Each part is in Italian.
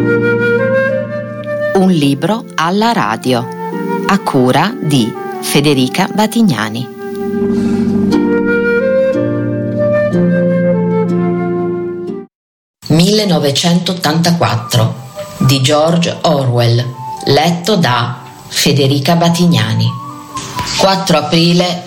Un libro alla radio, a cura di Federica Batignani. «1984» di George Orwell, letto da Federica Batignani. 4 aprile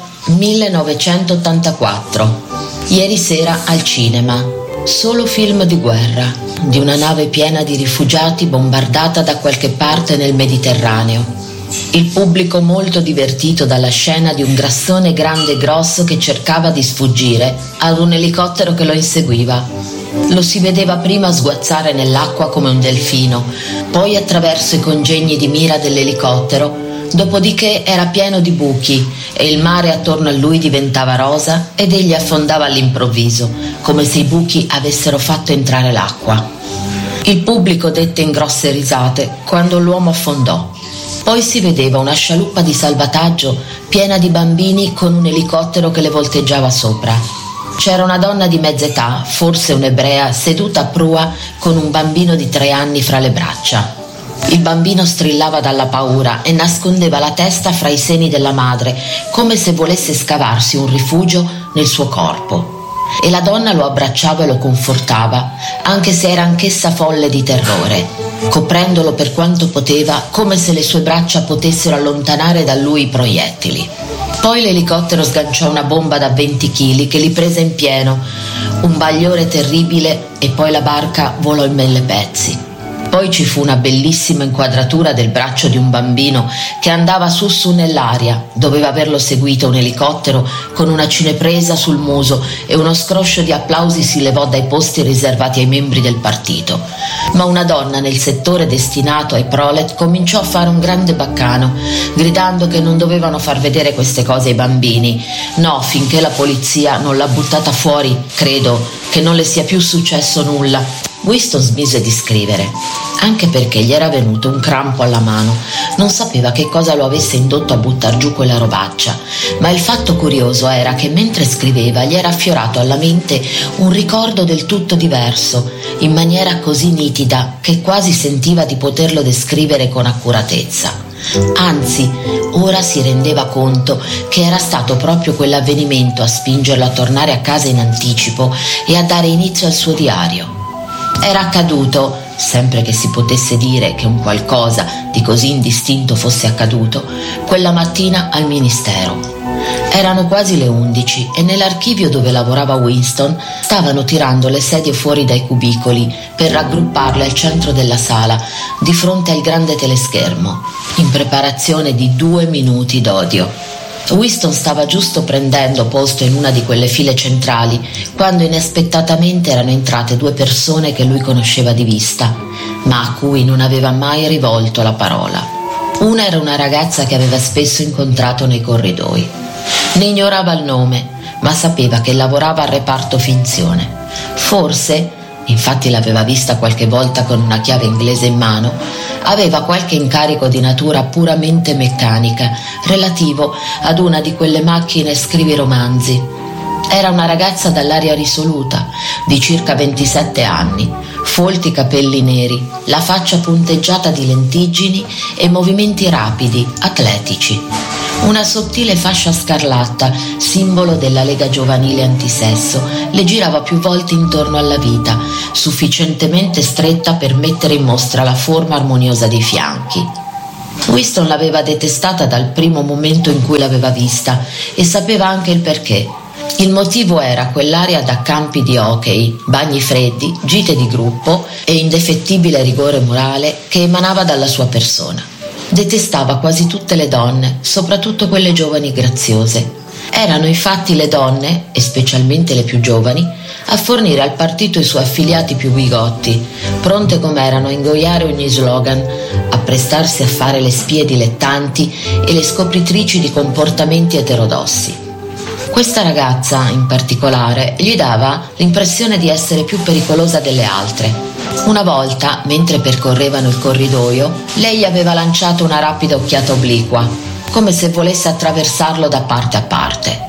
1984. Ieri sera al cinema. Solo film di guerra, di una nave piena di rifugiati bombardata da qualche parte nel Mediterraneo. Il pubblico molto divertito dalla scena di un grassone grande e grosso che cercava di sfuggire ad un elicottero che lo inseguiva. Lo si vedeva prima sguazzare nell'acqua come un delfino, poi attraverso i congegni di mira dell'elicottero. Dopodiché era pieno di buchi e il mare attorno a lui diventava rosa ed egli affondava all'improvviso, come se i buchi avessero fatto entrare l'acqua. Il pubblico dette in grosse risate quando l'uomo affondò. Poi si vedeva una scialuppa di salvataggio piena di bambini con un elicottero che le volteggiava sopra. C'era una donna di mezza età, forse un'ebrea, seduta a prua con un bambino di 3 anni fra le braccia. Il bambino strillava dalla paura e nascondeva la testa fra i seni della madre, come se volesse scavarsi un rifugio nel suo corpo. E la donna lo abbracciava e lo confortava, anche se era anch'essa folle di terrore, coprendolo per quanto poteva, come se le sue braccia potessero allontanare da lui i proiettili. Poi l'elicottero sganciò una bomba da 20 kg che li prese in pieno, un bagliore terribile, e poi la barca volò in 1000 pezzi. Poi ci fu una bellissima inquadratura del braccio di un bambino che andava su nell'aria. Doveva averlo seguito un elicottero con una cinepresa sul muso e uno scroscio di applausi si levò dai posti riservati ai membri del partito. Ma una donna nel settore destinato ai prolet cominciò a fare un grande baccano, gridando che non dovevano far vedere queste cose ai bambini. No, finché la polizia non l'ha buttata fuori, credo che non le sia più successo nulla. Winston smise di scrivere, anche perché gli era venuto un crampo alla mano. Non sapeva che cosa lo avesse indotto a buttar giù quella robaccia, ma il fatto curioso era che mentre scriveva gli era affiorato alla mente un ricordo del tutto diverso, in maniera così nitida che quasi sentiva di poterlo descrivere con accuratezza. Anzi, ora si rendeva conto che era stato proprio quell'avvenimento a spingerlo a tornare a casa in anticipo e a dare inizio al suo diario. Era accaduto, sempre che si potesse dire che un qualcosa di così indistinto fosse accaduto, quella mattina al ministero. Erano quasi le 11 e nell'archivio dove lavorava Winston stavano tirando le sedie fuori dai cubicoli per raggrupparle al centro della sala, di fronte al grande teleschermo, in preparazione di 2 minuti d'odio. Winston stava giusto prendendo posto in una di quelle file centrali quando inaspettatamente erano entrate 2 persone che lui conosceva di vista, ma a cui non aveva mai rivolto la parola. Una era una ragazza che aveva spesso incontrato nei corridoi. Ne ignorava il nome, ma sapeva che lavorava al reparto finzione. Forse, infatti l'aveva vista qualche volta con una chiave inglese in mano, aveva qualche incarico di natura puramente meccanica, relativo ad una di quelle macchine scriviromanzi. Era una ragazza dall'aria risoluta, di circa 27 anni, folti capelli neri, la faccia punteggiata di lentiggini e movimenti rapidi, atletici. Una sottile fascia scarlatta, simbolo della Lega Giovanile Antisesso, le girava più volte intorno alla vita, sufficientemente stretta per mettere in mostra la forma armoniosa dei fianchi. Winston l'aveva detestata dal primo momento in cui l'aveva vista e sapeva anche il perché. Il motivo era quell'aria da campi di hockey, bagni freddi, gite di gruppo e indefettibile rigore morale che emanava dalla sua persona. Detestava quasi tutte le donne, soprattutto quelle giovani e graziose. Erano infatti le donne, e specialmente le più giovani, a fornire al partito i suoi affiliati più bigotti, pronte com'erano a ingoiare ogni slogan, a prestarsi a fare le spie dilettanti e le scopritrici di comportamenti eterodossi. Questa ragazza, in particolare, gli dava l'impressione di essere più pericolosa delle altre. Una volta, mentre percorrevano il corridoio, lei gli aveva lanciato una rapida occhiata obliqua, come se volesse attraversarlo da parte a parte.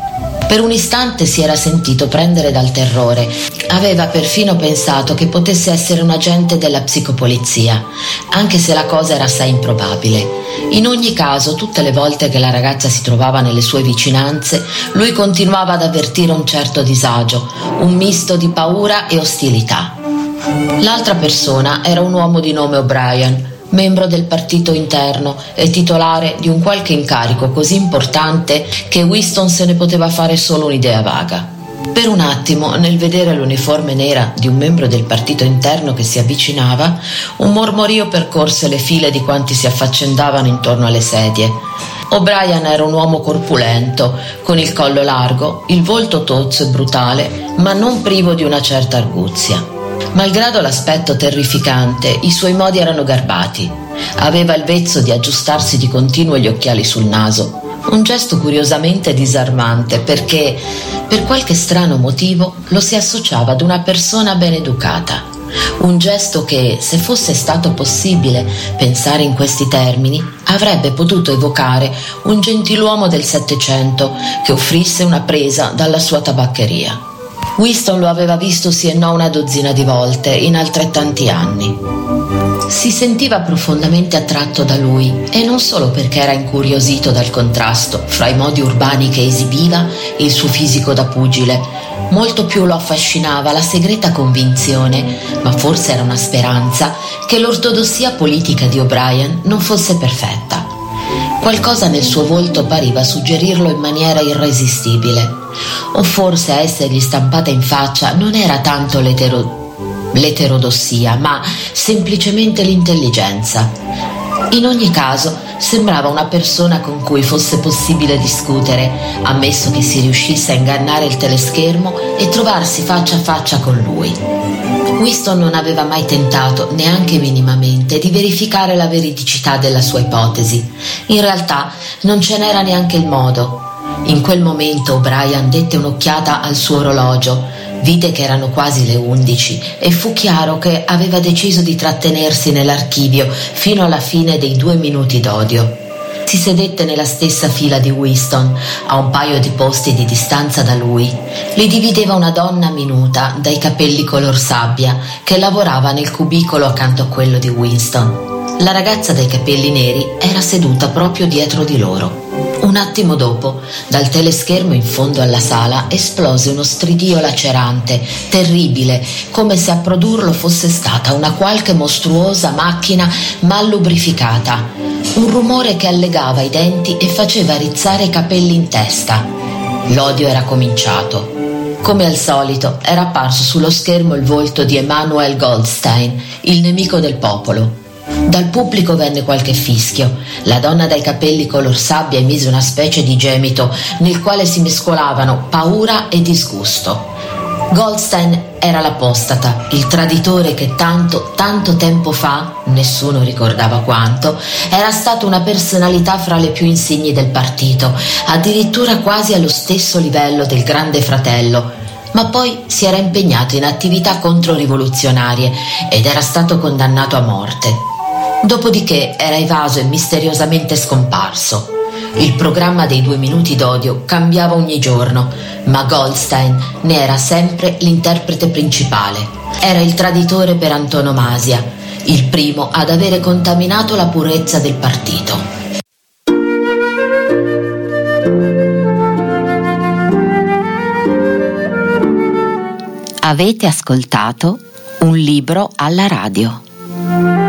Per un istante si era sentito prendere dal terrore. Aveva perfino pensato che potesse essere un agente della psicopolizia, anche se la cosa era assai improbabile. In ogni caso, tutte le volte che la ragazza si trovava nelle sue vicinanze, lui continuava ad avvertire un certo disagio, un misto di paura e ostilità. L'altra persona era un uomo di nome O'Brien, membro del partito interno e titolare di un qualche incarico così importante che Winston se ne poteva fare solo un'idea vaga. Per un attimo, nel vedere l'uniforme nera di un membro del partito interno che si avvicinava, un mormorio percorse le file di quanti si affaccendavano intorno alle sedie. O'Brien era un uomo corpulento, con il collo largo, il volto tozzo e brutale, ma non privo di una certa arguzia. Malgrado l'aspetto terrificante, i suoi modi erano garbati. Aveva il vezzo di aggiustarsi di continuo gli occhiali sul naso, un gesto curiosamente disarmante perché, per qualche strano motivo, lo si associava ad una persona ben educata. Un gesto che, se fosse stato possibile pensare in questi termini, avrebbe potuto evocare un gentiluomo del Settecento che offrisse una presa dalla sua tabaccheria. Winston lo aveva visto sì e no una dozzina di volte in altrettanti anni. Si sentiva profondamente attratto da lui, e non solo perché era incuriosito dal contrasto fra i modi urbani che esibiva e il suo fisico da pugile. Molto più lo affascinava la segreta convinzione, ma forse era una speranza, che l'ortodossia politica di O'Brien non fosse perfetta. Qualcosa nel suo volto pareva suggerirlo in maniera irresistibile. O forse a essergli stampata in faccia non era tanto l'eterodossia, ma semplicemente l'intelligenza. In ogni caso, sembrava una persona con cui fosse possibile discutere, ammesso che si riuscisse a ingannare il teleschermo e trovarsi faccia a faccia con lui. Winston non aveva mai tentato, neanche minimamente, di verificare la veridicità della sua ipotesi. In realtà non ce n'era neanche il modo. In quel momento O'Brien dette un'occhiata al suo orologio, vide che erano quasi le 11 e fu chiaro che aveva deciso di trattenersi nell'archivio fino alla fine dei 2 minuti d'odio. Si sedette nella stessa fila di Winston, a un paio di posti di distanza da lui. Li divideva una donna minuta, dai capelli color sabbia, che lavorava nel cubicolo accanto a quello di Winston. La ragazza dai capelli neri era seduta proprio dietro di loro. Un attimo dopo, dal teleschermo in fondo alla sala esplose uno stridio lacerante, terribile, come se a produrlo fosse stata una qualche mostruosa macchina mal lubrificata. Un rumore che allegava i denti e faceva rizzare i capelli in testa. L'odio era cominciato. Come al solito, era apparso sullo schermo il volto di Emanuel Goldstein, il nemico del popolo. Dal pubblico venne qualche fischio. La donna dai capelli color sabbia emise una specie di gemito nel quale si mescolavano paura e disgusto. Goldstein era l'apostata, il traditore che tanto tempo fa, nessuno ricordava quanto, era stato una personalità fra le più insigni del partito, addirittura quasi allo stesso livello del Grande Fratello, ma poi si era impegnato in attività controrivoluzionarie ed era stato condannato a morte. Dopodiché era evaso e misteriosamente scomparso. Il programma dei 2 minuti d'odio cambiava ogni giorno, ma Goldstein ne era sempre l'interprete principale. Era il traditore per antonomasia, il primo ad avere contaminato la purezza del partito. Avete ascoltato Un libro alla radio.